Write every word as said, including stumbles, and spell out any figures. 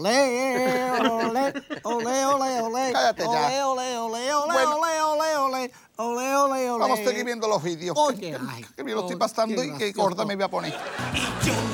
Olé, olé, olé, olé, olé. Cállate ya. Olé, olé, olé, olé, Bueno. olé, olé, olé. Olé, olé, olé. Vamos a seguir viendo los vídeos. Ok, que, que- ay, que me lo estoy oh, pasando qué y qué gracioso. gorda me voy a poner.